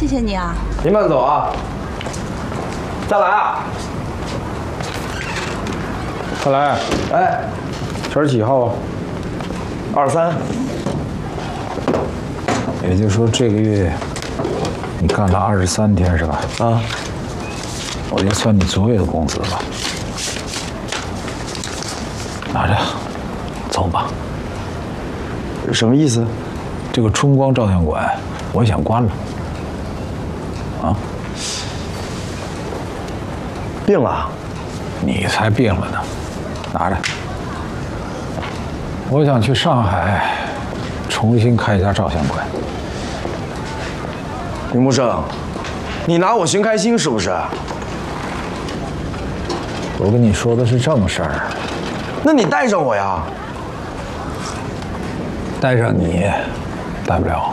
谢谢你啊。 您慢走啊。再来啊！ 快来！ 哎， 今儿几号啊 23。 也就是说这个月你干了23天是吧？ 啊， 我就算你昨月的工资吧。拿着，走吧。 什么意思？ 这个春光照相馆，我想关了。啊？ 病了？ 你才病了呢！拿着。我想去上海重新开一家照相馆。 林木生，你拿我寻开心是不是？ 我跟你说的是正事儿。 那你带上我呀。 带上你，带不了。